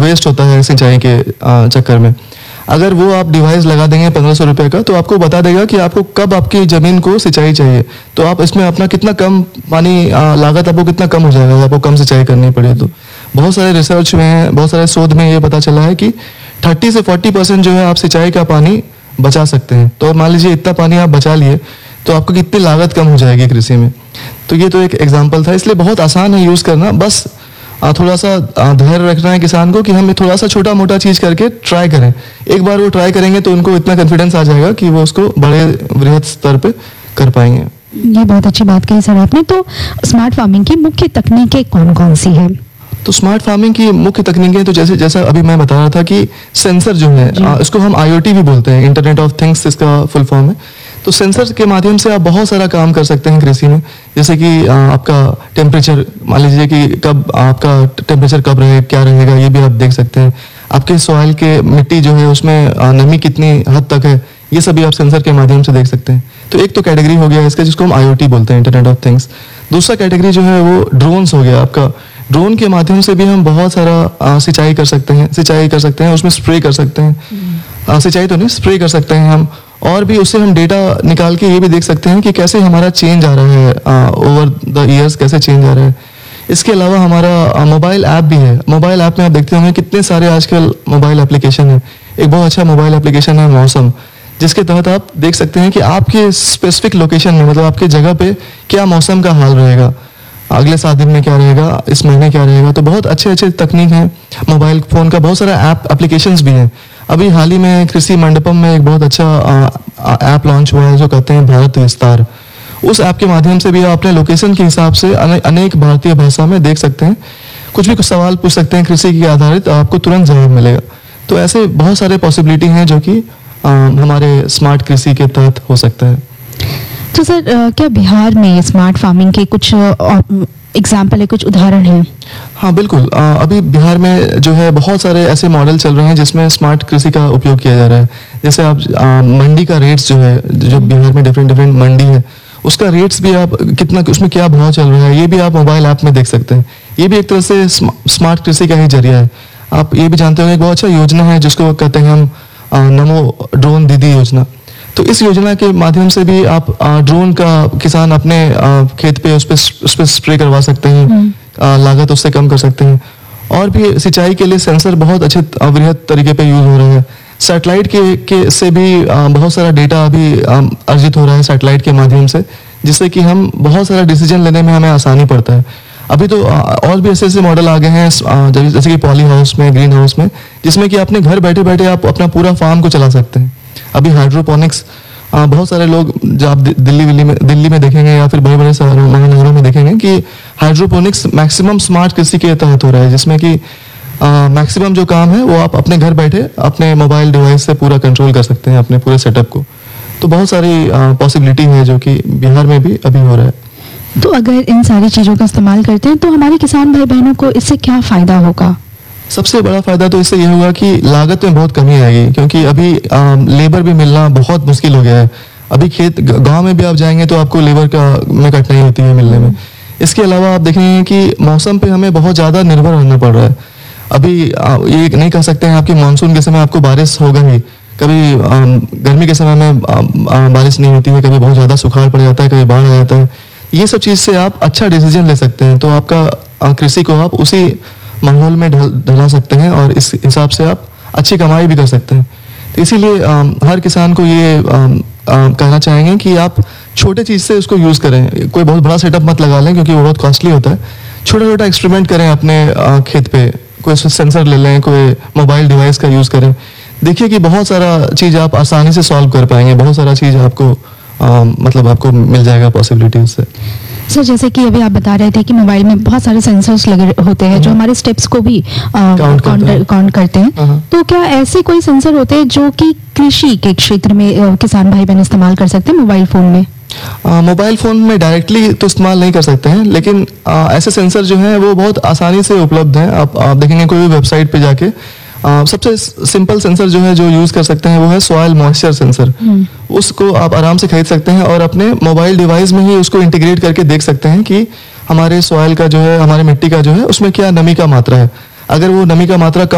Waste होता है सिंचाई के चक्कर में। अगर वो आप डिवाइस लगा देंगे 1500 रुपये का, तो आपको बता देगा कि आपको कब आपकी ज़मीन को सिंचाई चाहिए। तो आप इसमें अपना कितना कम पानी लागत आपको कितना कम हो जाएगा, आपको कम सिंचाई करनी पड़े तो। बहुत सारे रिसर्च में, बहुत सारे शोध में ये पता चला है कि 30 से 40% जो है आप सिंचाई का पानी बचा सकते हैं। तो मान लीजिए इतना पानी आप बचा लिए तो आपको कितनी लागत कम हो जाएगी कृषि में। तो ये तो एक एग्जाम्पल था, इसलिए बहुत आसान है यूज़ करना। बस थोड़ा सा धैर्य रखना है किसान को कि हम थोड़ा सा छोटा मोटा चीज़ करके ट्राई करें। एक बार वो ट्राई करेंगे तो उनको इतना कॉन्फिडेंस आ जाएगा कि वो उसको बड़े वृहद स्तर पे कर पाएंगे। ये बहुत अच्छी बात कही सर आपने। तो स्मार्ट फार्मिंग की मुख्य तकनीकें कौन कौन सी है? तो स्मार्ट फार्मिंग की मुख्य तकनीकें तो जैसा अभी मैं बता रहा था कि सेंसर जो है, इसको हम IoT भी बोलते हैं, इंटरनेट ऑफ थिंग्स इसका फुल फॉर्म है। तो सेंसर के माध्यम से आप बहुत सारा काम कर सकते हैं कृषि में। जैसे कि आपका टेम्परेचर, मान लीजिए कि कब आपका टेम्परेचर कब रहे, क्या रहेगा, ये भी आप देख सकते हैं। आपके सॉइल के मिट्टी जो है उसमें नमी कितनी हद तक है, ये सभी आप सेंसर के माध्यम से देख सकते हैं। तो एक तो कैटेगरी हो गया इसका जिसको हम IoT बोलते हैं, इंटरनेट ऑफ थिंग्स। दूसरा कैटेगरी जो है वो ड्रोन्स हो गया आपका। ड्रोन के माध्यम से भी हम बहुत सारा सिंचाई कर सकते हैं, उसमें स्प्रे कर सकते हैं। सिंचाई तो नहीं, स्प्रे कर सकते हैं हम। और भी उससे हम डेटा निकाल के ये भी देख सकते हैं कि कैसे हमारा चेंज आ रहा है, ओवर द ईयर्स कैसे चेंज आ रहा है। इसके अलावा हमारा मोबाइल ऐप भी है। मोबाइल ऐप में आप देखते होंगे कितने सारे आजकल मोबाइल एप्लीकेशन है। एक बहुत अच्छा मोबाइल एप्लीकेशन है मौसम, जिसके तहत आप देख सकते हैं कि आपके स्पेसिफिक लोकेशन में, मतलब आपके जगह पे क्या मौसम का हाल रहेगा, अगले 7 दिन में क्या रहेगा, इस महीने क्या रहेगा। तो बहुत अच्छे अच्छे तकनीक हैं मोबाइल फ़ोन का। बहुत सारा एप्लीकेशंस भी हैं। अभी हाल ही में कृषि मंडपम में एक बहुत अच्छा ऐप लॉन्च हुआ है जो कहते हैं भारत विस्तार। उस ऐप के माध्यम से भी आप अपने लोकेशन के हिसाब से अनेक भारतीय भाषा में देख सकते हैं, कुछ भी सावाल पूछ सकते हैं कृषि के आधारित, आपको तुरंत जवाब मिलेगा। तो ऐसे बहुत सारे पॉसिबिलिटी हैं जो कि हमारे स्मार्ट कृषि के तहत हो सकता है। तो सर क्या बिहार में स्मार्ट फार्मिंग के कुछ एग्जाम्पल है, कुछ उदाहरण हैं? हाँ बिल्कुल। अभी बिहार में जो है बहुत सारे ऐसे मॉडल चल रहे हैं जिसमें स्मार्ट कृषि का उपयोग किया जा रहा है। जैसे आप मंडी का रेट्स जो है, जो बिहार में डिफरेंट मंडी है, उसका रेट्स भी आप कितना, उसमें क्या भाव चल रहा है, ये भी आप मोबाइल ऐप में देख सकते हैं। ये भी एक तरह से स्मार्ट कृषि का ही जरिया है। आप ये भी जानते होंगे एक बहुत अच्छा योजना है जिसको कहते हैं हम नमो ड्रोन दीदी योजना। तो इस योजना के माध्यम से भी आप ड्रोन का किसान अपने खेत पे उस पर स्प्रे करवा सकते हैं, लागत उससे कम कर सकते हैं। और भी सिंचाई के लिए सेंसर बहुत अच्छे वृहद तरीके पे यूज हो रहे हैं। सैटेलाइट के से भी बहुत सारा डेटा अभी अर्जित हो रहा है सैटेलाइट के माध्यम से, जिससे कि हम बहुत सारा डिसीजन लेने में हमें आसानी पड़ता है। अभी तो और भी ऐसे मॉडल आ गए हैं जैसे कि पॉली हाउस में, ग्रीन हाउस में, जिसमें कि अपने घर बैठे बैठे आप अपना पूरा फार्म को चला सकते हैं। अभी हाइड्रोपोनिक्स, बहुत सारे लोग जो आप दिल्ली में देखेंगे या फिर बड़े बड़े महानगरों में देखेंगे कि हाइड्रोपोनिक्स मैक्सिमम स्मार्ट कृषि के तहत हो रहा है, जिसमें कि मैक्सिमम जो काम है वो आप अपने घर बैठे अपने मोबाइल डिवाइस से पूरा कंट्रोल कर सकते हैं अपने पूरे सेटअप को। तो बहुत सारी पॉसिबिलिटी है जो कि बिहार में भी अभी हो रहा है। तो अगर इन सारी चीज़ों का इस्तेमाल करते हैं तो हमारे किसान भाई बहनों को इससे क्या फ़ायदा होगा? सबसे बड़ा फायदा तो इससे यह होगा कि लागत में बहुत कमी आएगी, क्योंकि अभी लेबर भी मिलना बहुत मुश्किल हो गया है। अभी गांव में भी आप जाएंगे तो आपको लेबर में कठिनाई होती है मिलने में। इसके अलावा आप देखेंगे कि मौसम पे हमें बहुत ज़्यादा निर्भर रहना पड़ रहा है। अभी ये नहीं कह सकते हैं आपकी मानसून के समय आपको बारिश होगा ही, कभी गर्मी के समय में बारिश नहीं होती है, कभी बहुत ज़्यादा सुखाड़ पड़ जाता है, कभी बाढ़ आ जाता है। ये सब चीज़ से आप अच्छा डिसीजन ले सकते हैं, तो आपका कृषि को आप उसी माहौल में ढला सकते हैं और इस हिसाब से आप अच्छी कमाई भी कर सकते हैं। तो इसीलिए हर किसान को ये कहना चाहेंगे कि आप छोटे चीज़ से उसको यूज़ करें। कोई बहुत बड़ा सेटअप मत लगा लें क्योंकि वो बहुत कॉस्टली होता है। छोटा छोटा एक्सपेरिमेंट करें अपने खेत पे, कोई सेंसर ले लें, कोई मोबाइल डिवाइस का यूज़ करें। देखिए कि बहुत सारा चीज़ आप आसानी से सॉल्व कर पाएंगे, बहुत सारा चीज़ आपको मतलब आपको मिल जाएगा पॉसिबिलिटी उससे। सर जैसे कि अभी आप बता रहे थे कि मोबाइल में बहुत सारे सेंसर्स लगे होते हैं जो हमारे स्टेप्स को भी काउंट करते हैं, तो क्या ऐसे कोई सेंसर होते हैं जो कि कृषि के क्षेत्र में किसान भाई बहन इस्तेमाल कर सकते हैं मोबाइल फोन में? मोबाइल फ़ोन में डायरेक्टली तो इस्तेमाल नहीं कर सकते हैं, लेकिन ऐसे सेंसर जो हैं वो बहुत आसानी से उपलब्ध हैं। आप देखेंगे कोई भी वेबसाइट पे जाके सबसे सिंपल सेंसर जो है जो यूज़ कर सकते हैं वो है सॉइल मॉइस्चर सेंसर। उसको आप आराम से खरीद सकते हैं और अपने मोबाइल डिवाइस में ही उसको इंटीग्रेट करके देख सकते हैं कि हमारे सॉइल का जो है, हमारे मिट्टी का जो है उसमें क्या नमी का मात्रा है। अगर वो नमी का मात्रा